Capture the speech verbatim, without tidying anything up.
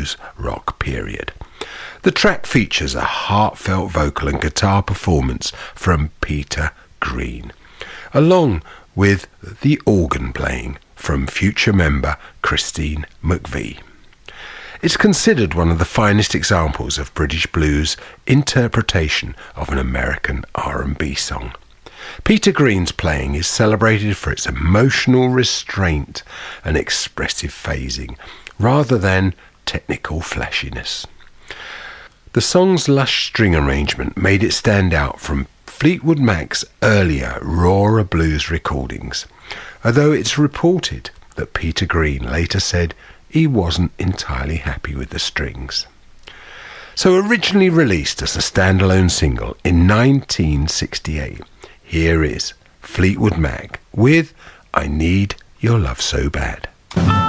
blues rock period. The track features a heartfelt vocal and guitar performance from Peter Green, along with the organ playing from future member Christine McVie. It's considered one of the finest examples of British blues interpretation of an American R and B song. Peter Green's playing is celebrated for its emotional restraint and expressive phrasing, rather than technical flashiness. The song's lush string arrangement made it stand out from Fleetwood Mac's earlier rawer blues recordings, although it's reported that Peter Green later said he wasn't entirely happy with the strings. So originally released as a standalone single in nineteen sixty-eight, here is Fleetwood Mac with I Need Your Love So Bad.